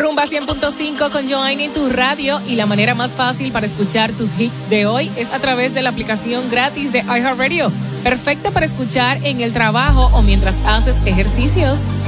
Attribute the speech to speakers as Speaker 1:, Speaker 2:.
Speaker 1: Rumba 100.5 con Joanny en tu radio, y la manera más fácil para escuchar tus hits de hoy es a través de la aplicación gratis de iHeartRadio, perfecta para escuchar en el trabajo o mientras haces ejercicios.